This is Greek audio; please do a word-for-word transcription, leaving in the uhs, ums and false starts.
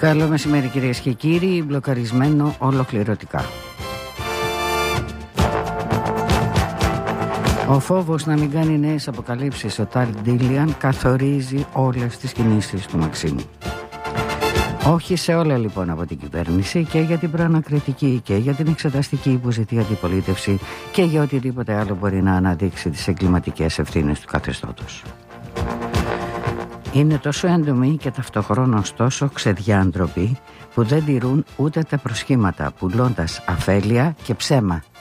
Καλό μεσημέρι κυρίες και κύριοι, μπλοκαρισμένο ολοκληρωτικά. Ο φόβος να μην κάνει νέες αποκαλύψεις ο Ταλ Ντίλιαν καθορίζει όλες τις κινήσεις του Μαξίμου. Όχι σε όλα λοιπόν από την κυβέρνηση, και για την προανακριτική και για την εξεταστική που ζητεί αντιπολίτευση και για οτιδήποτε άλλο μπορεί να αναδείξει τις εγκληματικές ευθύνες του καθεστώτος. Είναι τόσο έντομοι και ταυτοχρόνως τόσο ξεδιάντροποι που δεν τηρούν ούτε τα προσχήματα, πουλώντας αφέλεια και ψέμα